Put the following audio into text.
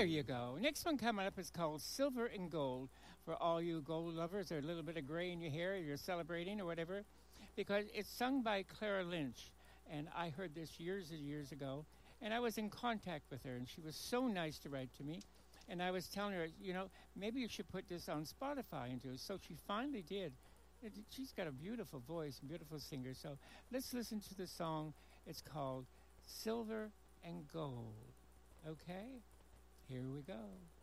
There you go. Next one coming up is called Silver and Gold. For all you gold lovers or a little bit of gray in your hair, you're celebrating or whatever. Because it's sung by Clara Lynch. And I heard this years and years ago. And I was in contact with her. And she was so nice to write to me. And I was telling her, maybe you should put this on Spotify and do it. So she finally did. She's got a beautiful voice, beautiful singer. So let's listen to the song. It's called Silver and Gold. Okay? Here we go.